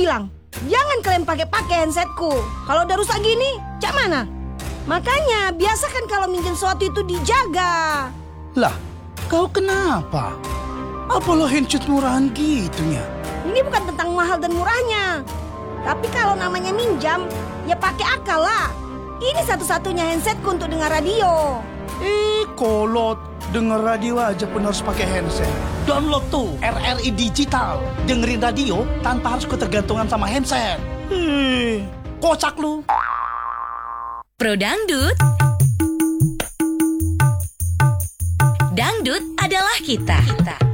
bilang, jangan kalian pakai handsetku. Kalau udah rusak gini, cak mana? Makanya biasakan kalau minjem sesuatu itu dijaga. Lah, kau kenapa? Apalah handset murahan gitunya? Ini bukan tentang mahal dan murahnya. Tapi kalau namanya minjam, ya pakai akal lah. Ini satu-satunya handsetku untuk dengar radio. Kolot. Dengar radio aja pun harus pakai handset. Download tuh RRI Digital. Dengerin radio tanpa harus ketergantungan sama handset. Kocak lu. Pro Dangdut. Dangdut adalah kita.